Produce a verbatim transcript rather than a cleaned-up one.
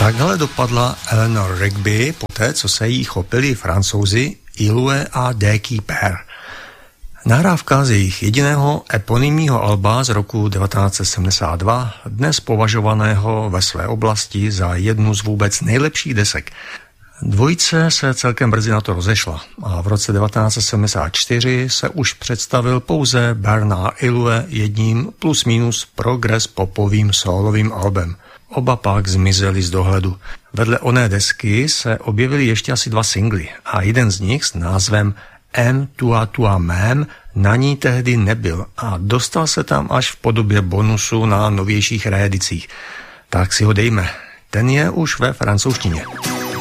Takhle dopadla Eleanor Rigby poté, co se jí chopili Francouzi Ilue a The Keeper. Nahrávka z jejich jediného eponymního alba z roku devatenáct set sedmdesát dva, dnes považovaného ve své oblasti za jednu z vůbec nejlepších desek. Dvojice se celkem brzy na to rozešla a v roce devatenáct set sedmdesát čtyři se už představil pouze Bernard Ilue jedním plus minus progres popovým solovým albem. Oba pak zmizeli z dohledu. Vedle oné desky se objevily ještě asi dva singly a jeden z nich s názvem M Tua Tua Mem na ní tehdy nebyl a dostal se tam až v podobě bonusu na novějších reedicích. Tak si ho dejme. Ten je už ve francouzštině.